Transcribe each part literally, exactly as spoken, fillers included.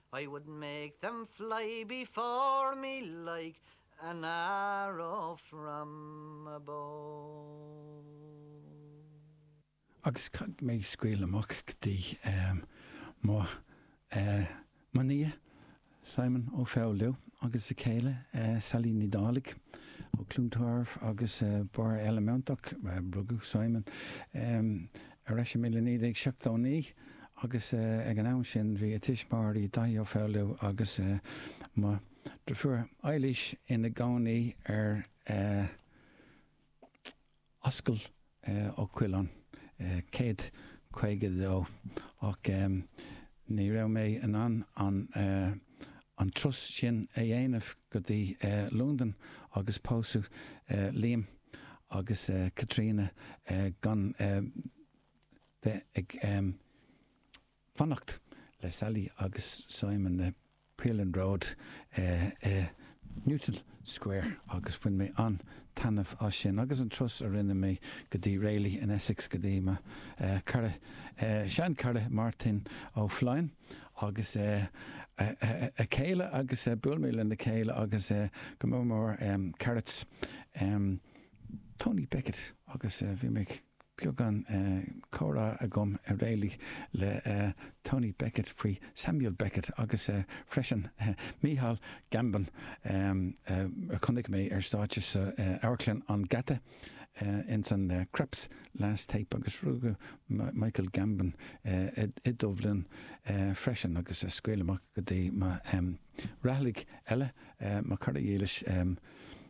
I would make them fly before me like an arrow from a bow. Agus cad mé scuil amach gotí um, má uh, Mania Simon ó Fowlew agus a céile uh, Sally Nidálig ó Clúntarf agus uh, bar elementach uh, Brugú Simon um, a reis mé níd ag seachtánaí agus uh, ag an am sin bhí a tiismarí daí ó Fowlew agus uh, má de fuair eilis ina gánaí ar uh, oscail uh, ó Cuileán uh, céad chuige dó ach um, ní raibh mé an an an uh, an trus sin a dhéanamh go dtí uh, London agus pósú uh, Liam agus uh, Katrina uh, gan uh, bheith ag um, fannacht le Sally agus Simon uh, Pearland Road uh, uh, Newton Square agus fuin mé an tanmh á sin agus an trus a rinne mé go dtí Rayleigh in Essex go dtí ma uh, cara uh, Sean Cara Martin ó Flein agus uh, a, a, a céile agus uh, builmé in na céile agus uh, go mór um, carrots um, Tony Beckett agus uh, bhí mé beagán uh, córa a gom a Rayleigh le uh, Tony Beckett faoi Samuel Beckett agus uh, freisin uh, Mícheál Gambon um, uh, a chunig mé ar stáitis uh, Airclan an Gata uh, in san uh, Creps last tape agus rúgu M- Michael Gambon uh, i, i Dublin uh, freisin agus uh, scuileach go dtí ma um, Rahlig eile uh, ma cara dhéilis um,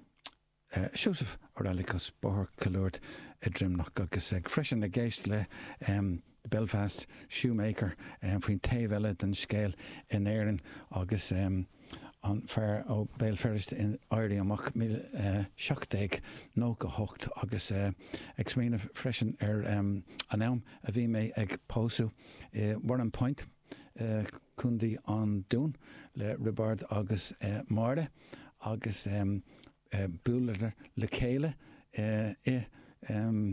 Uh, Siosaf Oralicus Bohar Calord a Drimnach agus ag freisin a géist le um, Belfast Shoemaker um, faoin taobh den scéal in éireann agus um, an fear ó Belfast in airí amach mil uh, seachtaigh nó go hocht agus uh, ag smíanamh freisin ar um, an am a bhí mé ag pósú uh, Warren Point uh, chundaí an dún le Ribard agus uh, Marda agus um, Uh, búlar le céile uh, i um,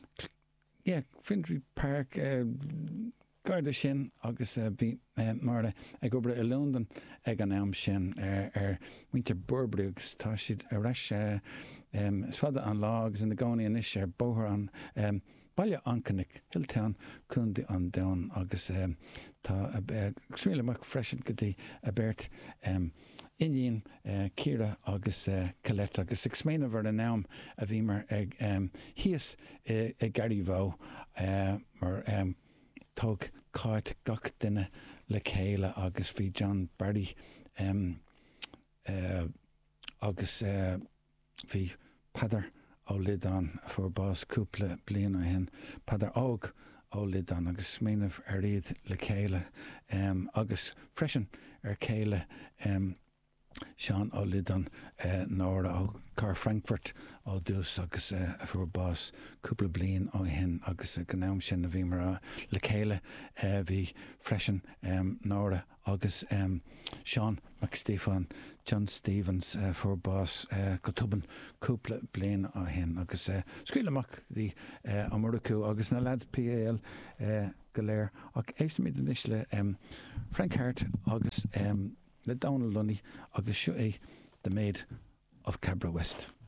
yeah, Findry Park uh, garda sin agus bhí uh, mar ag obair i London ag an am sin ar ar Winter Burbrugs tá siad a reis uh, um, fada an lágs in na gánaí inis ar bóthar an um, baile ancannic Hilltown chundaí an dain agus um, tá sríleach freisin go dtí a beirt um, Indian uh, Kira agus uh, Colette agus ag sméanamh an am a bhí mar ag um, híos i, i Gary Vaux uh, mar um, tóg cáit gach duine le céile agus bhí John Barry um, uh, agus uh, bhí Padar ó Lidan for bás cúpla bliana a hen Padar óg ó Lidan agus sméanamh ar iad le céile um, agus freisin ar céile um, Sean ó Lidan uh, nóra ó Car Frankfurt ó dús agus uh, a fuair bás cúpla blian ó hen agus uh, gnáim sin a bhí mar uh, le céile uh, bhí freisin um, nóra agus um, Sean McStephen John Stevens uh, fuair bás uh, go tuban cúpla blian ó hen agus uh, scuileach dí uh, amurcú agus na lad P A L uh, go léir ach éiste míid inis le um, Frank Hart agus um, le Donald Lunny agus seo é the Maid of Cabra West.